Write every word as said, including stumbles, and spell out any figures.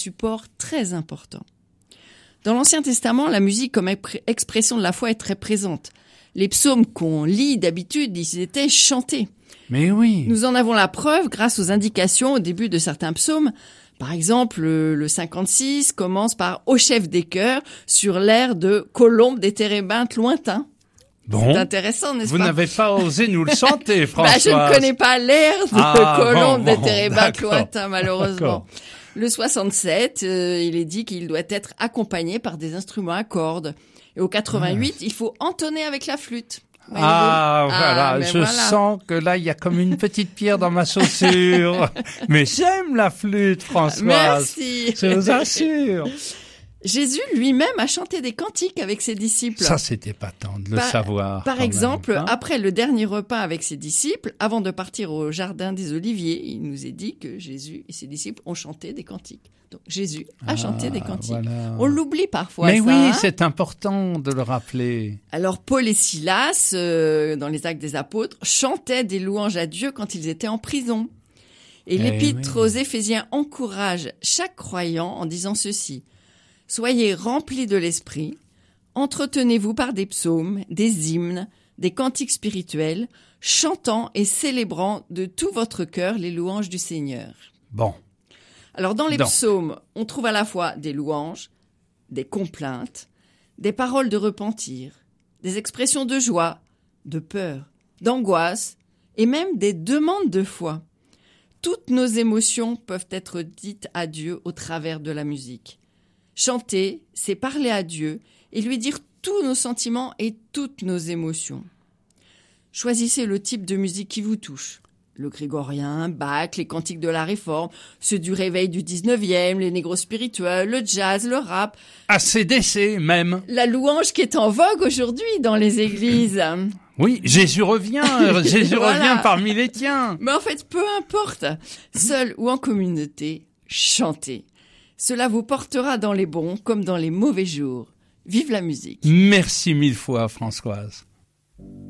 support très important. Dans l'Ancien Testament, la musique comme expression de la foi est très présente. Les psaumes qu'on lit d'habitude, ils étaient chantés. Mais oui. Nous en avons la preuve grâce aux indications au début de certains psaumes. Par exemple, le cinquante-six commence par « Au chef des chœurs » sur l'air de « Colombe des térébintes lointains ». Bon. C'est intéressant, n'est-ce Vous pas? Vous n'avez pas osé nous le chanter, Françoise. Bah, je ne connais pas l'air de ah, Colombe bon, des térébintes bon, lointains, malheureusement. D'accord. Le soixante-sept, euh, il est dit qu'il doit être accompagné par des instruments à cordes. Et au quatre-vingt-huit, ah. il faut entonner avec la flûte. Ah, voilà, ah, je voilà. sens que là, il y a comme une petite pierre dans ma chaussure. Mais j'aime la flûte, Françoise. Merci. Je vous assure. Jésus lui-même a chanté des cantiques avec ses disciples. Ça, c'était pas tant de le par, savoir. Par exemple, même, hein? après le dernier repas avec ses disciples, avant de partir au jardin des Oliviers, il nous est dit que Jésus et ses disciples ont chanté des cantiques. Donc Jésus a ah, chanté des cantiques. Voilà. On l'oublie parfois. Mais ça, oui, hein c'est important de le rappeler. Alors Paul et Silas, euh, dans les Actes des Apôtres, chantaient des louanges à Dieu quand ils étaient en prison. Et eh l'épître oui. aux Éphésiens encourage chaque croyant en disant ceci. Soyez remplis de l'esprit, entretenez-vous par des psaumes, des hymnes, des cantiques spirituels, chantant et célébrant de tout votre cœur les louanges du Seigneur. Bon. Alors dans les Donc. psaumes, on trouve à la fois des louanges, des complaintes, des paroles de repentir, des expressions de joie, de peur, d'angoisse et même des demandes de foi. Toutes nos émotions peuvent être dites à Dieu au travers de la musique. Chanter, c'est parler à Dieu et lui dire tous nos sentiments et toutes nos émotions. Choisissez le type de musique qui vous touche. Le grégorien, Bach, les cantiques de la Réforme, ceux du réveil du dix-neuvième, les négros spirituels, le jazz, le rap. A C D C même. La louange qui est en vogue aujourd'hui dans les églises. Oui, Jésus revient, Jésus voilà. revient parmi les tiens. Mais en fait, peu importe, seul ou en communauté, chantez. Cela vous portera dans les bons comme dans les mauvais jours. Vive la musique. Merci mille fois, Françoise.